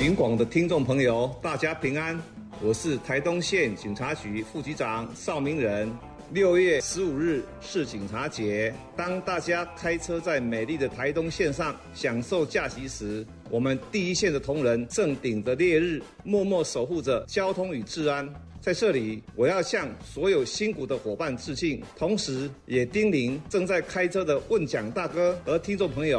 警广的听众朋友，大家平安，我是台东县警察局副局长邵明仁。6月15日是警察节，当大家开车在美丽的台东县上享受假期时，我们第一线的同仁正顶着烈日，默默守护着交通与治安。在这里，我要向所有辛苦的伙伴致敬，同时也叮咛正在开车的问讲大哥和听众朋友，